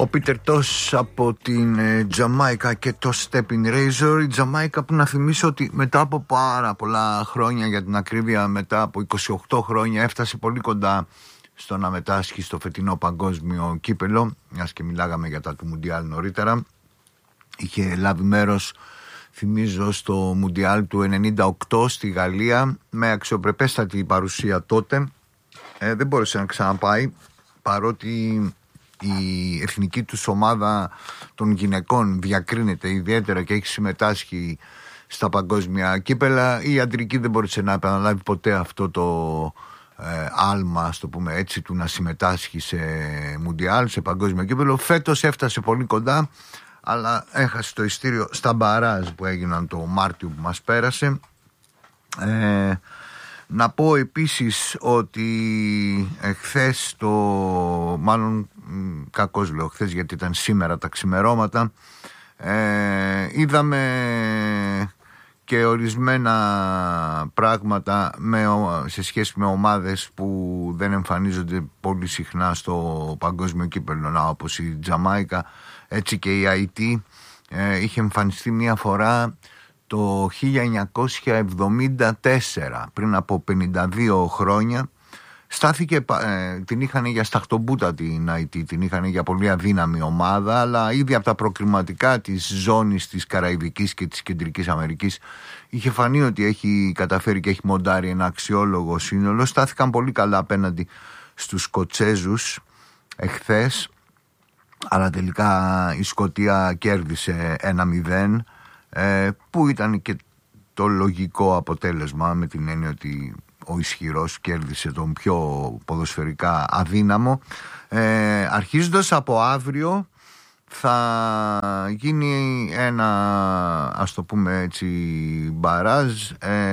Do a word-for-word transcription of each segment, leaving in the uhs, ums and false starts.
Ο Πίτερ Τος από την Τζαμάικα και το Stepping Razor. Η Τζαμάικα, που να θυμίσω ότι μετά από πάρα πολλά χρόνια, για την ακρίβεια μετά από είκοσι οκτώ χρόνια, έφτασε πολύ κοντά στο να μετάσχει στο φετινό παγκόσμιο κύπελο, μιας και μιλάγαμε για τα του Μουντιάλ νωρίτερα. Είχε λάβει μέρος, θυμίζω, στο Μουντιάλ του ενενήντα οκτώ στη Γαλλία, με αξιοπρεπέστατη παρουσία τότε. ε, Δεν μπόρεσε να ξαναπάει, παρότι η εθνική τους ομάδα των γυναικών διακρίνεται ιδιαίτερα και έχει συμμετάσχει στα παγκόσμια κύπελα. Η αντρική δεν μπόρεσε να επαναλάβει ποτέ αυτό το ε, άλμα, ας το πούμε έτσι, του να συμμετάσχει σε Μουντιάλ, σε παγκόσμιο κύπελο. Φέτος έφτασε πολύ κοντά, αλλά έχασε το ειστήριο στα μπαράζ που έγιναν το Μάρτιο που μας πέρασε. ε, Να πω επίσης ότι εχθές το, μάλλον κακώς λέω χθες γιατί ήταν σήμερα τα ξημερώματα, ε, είδαμε και ορισμένα πράγματα με, σε σχέση με ομάδες που δεν εμφανίζονται πολύ συχνά στο παγκόσμιο κύπελλο, να, όπως η Τζαμάικα, έτσι και η Αϊτή. ε, είχε εμφανιστεί μία φορά το χίλια εννιακόσια εβδομήντα τέσσερα, πριν από πενήντα δύο χρόνια. Στάθηκε, ε, την είχαν για σταχτομπούτα την Αϊτή, την είχαν για πολύ αδύναμη ομάδα, αλλά ήδη από τα προκριματικά της ζώνης της Καραϊβικής και της Κεντρικής Αμερικής είχε φανεί ότι έχει καταφέρει και έχει μοντάρει ένα αξιόλογο σύνολο. Στάθηκαν πολύ καλά απέναντι στους Σκοτσέζους εχθές, αλλά τελικά η Σκωτία κέρδισε ένα μηδέν, ε, που ήταν και το λογικό αποτέλεσμα, με την έννοια ότι ο ισχυρός κέρδισε τον πιο ποδοσφαιρικά αδύναμο. ε, Αρχίζοντας από αύριο θα γίνει ένα, ας το πούμε έτσι, μπαράζ,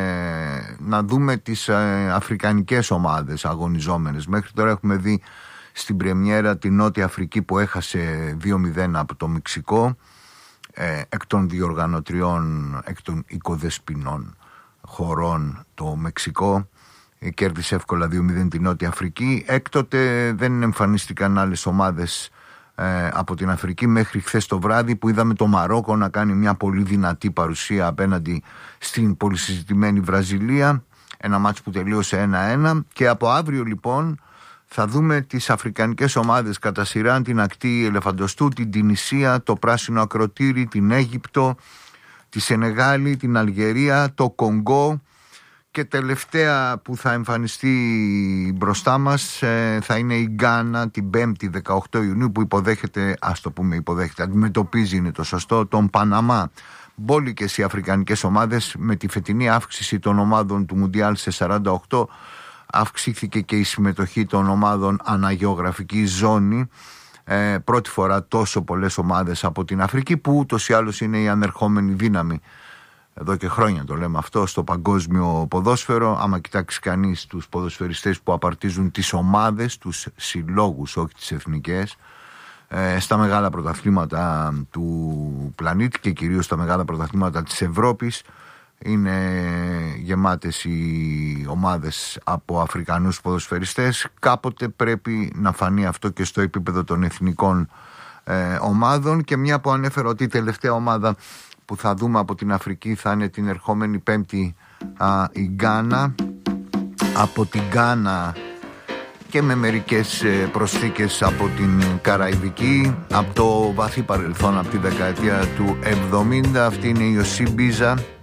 ε, να δούμε τις ε, αφρικανικές ομάδες αγωνιζόμενες. Μέχρι τώρα έχουμε δει στην πρεμιέρα την Νότια Αφρική που έχασε δύο μηδέν από το Μεξικό, ε, εκ των διοργανωτριών, εκ των οικοδεσποινών χωρών το Μεξικό. Κέρδισε εύκολα δύο μηδέν την Νότια Αφρική. Έκτοτε δεν εμφανίστηκαν άλλες ομάδες ε, από την Αφρική μέχρι χθες το βράδυ, που είδαμε το Μαρόκο να κάνει μια πολύ δυνατή παρουσία απέναντι στην πολυσυζητημένη Βραζιλία, ένα μάτς που τελείωσε ένα ένα. Και από αύριο λοιπόν θα δούμε τις αφρικανικές ομάδες κατά σειρά, την ακτή Ελεφαντοστού, την Τινησία, το Πράσινο Ακροτήρι, την Αίγυπτο, τη Σενεγάλη, την Αλγερία, το Κονγκό, και τελευταία που θα εμφανιστεί μπροστά μας ε, θα είναι η Γκάνα την πέμπτη δεκαοκτώ Ιουνίου, που υποδέχεται, ας το πούμε υποδέχεται, αντιμετωπίζει είναι το σωστό, τον Παναμά. Μπόλικες οι αφρικανικές ομάδες, με τη φετινή αύξηση των ομάδων του Μουντιάλ σε σαράντα οκτώ, αυξήθηκε και η συμμετοχή των ομάδων αναγεωγραφική ζώνη. Ε, πρώτη φορά τόσο πολλές ομάδες από την Αφρική, που ούτως ή άλλως είναι η ανερχόμενη δύναμη. Εδώ και χρόνια το λέμε αυτό στο παγκόσμιο ποδόσφαιρο. Άμα κοιτάξει κανείς τους ποδοσφαιριστές που απαρτίζουν τις ομάδες, τους συλλόγους, όχι τις εθνικές, ε, στα μεγάλα πρωταθλήματα του πλανήτη και κυρίως στα μεγάλα πρωταθλήματα της Ευρώπης, είναι γεμάτες οι ομάδες από Αφρικανούς ποδοσφαιριστές. Κάποτε πρέπει να φανεί αυτό και στο επίπεδο των εθνικών ε, ομάδων. Και μια που ανέφερα ότι η τελευταία ομάδα που θα δούμε από την Αφρική θα είναι την ερχόμενη Πέμπτη, α, η Γκάνα. Από την Γκάνα και με μερικές προσθήκες από την Καραϊβική, από το βαθύ παρελθόν, από τη δεκαετία του εβδομήντα, αυτή είναι η Οσί Μπίζα.